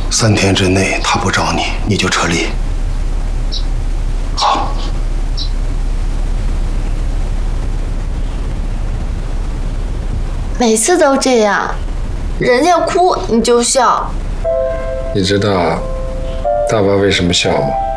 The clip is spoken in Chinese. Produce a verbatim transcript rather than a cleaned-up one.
三天之内他不找你，你就撤离。好。 每次都这样，人家哭你就笑。 你知道大爸为什么笑吗？